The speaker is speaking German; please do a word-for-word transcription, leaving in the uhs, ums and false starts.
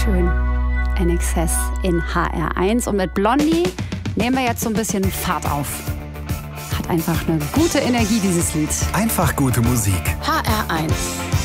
schön. N X S in H R eins. Und mit Blondie nehmen wir jetzt so ein bisschen Fahrt auf. Hat einfach eine gute Energie, dieses Lied. Einfach gute Musik. H R eins.